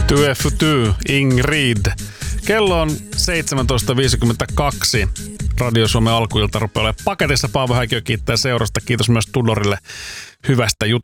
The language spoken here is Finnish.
Tue futu, Ingrid. Kello on 17.52. Radio Suomen alkuilta rupeaa olemaan paketissa. Paavo Häikiö kiittää seurasta. Kiitos myös Tudorille hyvästä